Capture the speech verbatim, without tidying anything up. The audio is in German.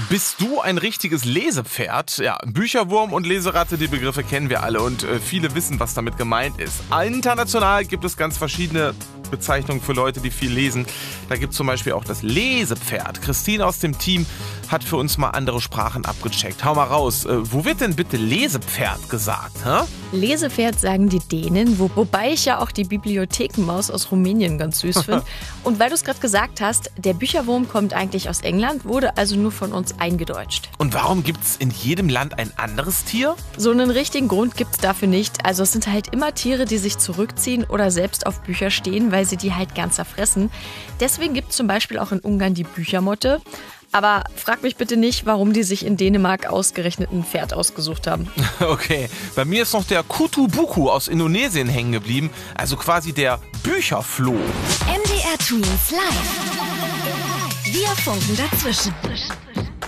Bist du ein richtiges Lesepferd? Ja, Bücherwurm und Leseratte, die Begriffe kennen wir alle und äh, viele wissen, was damit gemeint ist. International gibt es ganz verschiedene Bezeichnungen für Leute, die viel lesen. Da gibt es zum Beispiel auch das Lesepferd. Christine aus dem Team hat für uns mal andere Sprachen abgecheckt. Hau mal raus, äh, wo wird denn bitte Lesepferd gesagt? Hä? Lesepferd sagen die Dänen, wo, wobei ich ja auch die Bibliothekenmaus aus Rumänien ganz süß finde. Und weil du es gerade gesagt hast, der Bücherwurm kommt eigentlich aus England, wurde also nur von uns eingedeutscht. Und warum gibt es in jedem Land ein anderes Tier? So einen richtigen Grund gibt es dafür nicht. Also es sind halt immer Tiere, die sich zurückziehen oder selbst auf Bücher stehen, weil sie die halt gern zerfressen. Deswegen gibt es zum Beispiel auch in Ungarn die Büchermotte. Aber frag mich bitte nicht, warum die sich in Dänemark ausgerechnet ein Pferd ausgesucht haben. Okay, bei mir ist noch der Kutu-Buku aus Indonesien hängen geblieben, also quasi der Bücherfloh. M D R Twins live. Wir funken dazwischen.